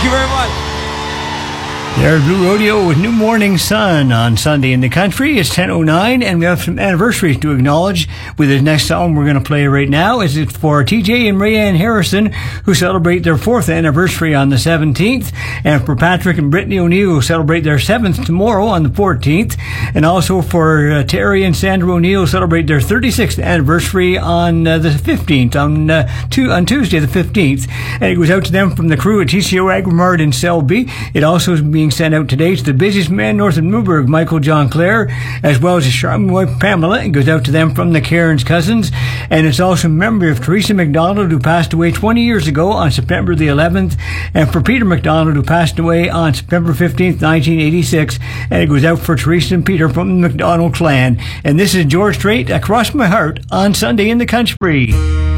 Thank you very much. There's Blue Rodeo with New Morning Sun on Sunday in the Country. It's 10:09, and we have some anniversaries to acknowledge. With the next song we're going to play right now is it for TJ and Rayanne Harrison, who celebrate their 4th anniversary on the 17th, and for Patrick and Brittany O'Neill, who celebrate their 7th tomorrow on the 14th, and also for Terry and Sandra O'Neill, who celebrate their 36th anniversary on the 15th, on Tuesday the 15th. And it goes out to them from the crew at TCO Agrimart in Selby. It also is being sent out today to the busiest man north of Newburgh, Michael John Clare, as well as his charming wife Pamela. It goes out to them from the Cairns cousins. And it's also in memory of Teresa McDonald, who passed away 20 years ago on September the 11th, and for Peter McDonald, who passed away on September 15th, 1986. And it goes out for Teresa and Peter from the McDonald clan. And this is George Strait, Across My Heart, on Sunday in the Country.